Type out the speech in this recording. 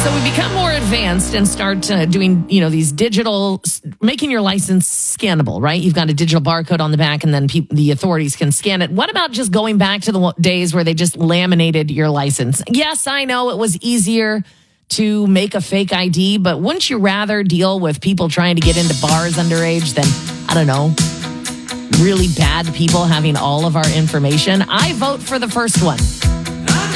So we become more advanced and start doing, these digital, making your license scannable, right? You've got a digital barcode on the back and then the authorities can scan it. What about just going back to the days where they just laminated your license? Yes, I know it was easier to make a fake ID, but wouldn't you rather deal with people trying to get into bars underage than, I don't know, really bad people having all of our information? I vote for the first one.